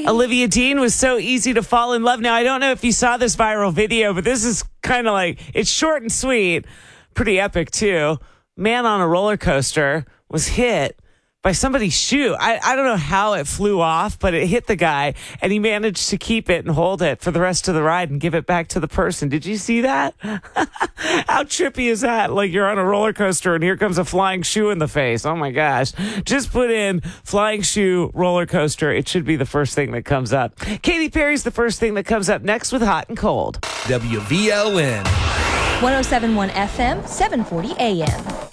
Olivia Dean was so easy to fall in love. Now, I don't know if you saw this viral video, but this is kind of like, it's short and sweet, pretty epic too. Man on a roller coaster was hit by somebody's shoe. I don't know how it flew off, but it hit the guy, and he managed to keep it and hold it for the rest of the ride and give it back to the person. Did you see that? How trippy is that? Like you're on a roller coaster and here comes a flying shoe in the face. Oh my gosh. Just put in flying shoe roller coaster. It should be the first thing that comes up. Katy Perry's the first thing that comes up next with Hot and Cold. WVLN. 107.1 FM, 740 AM.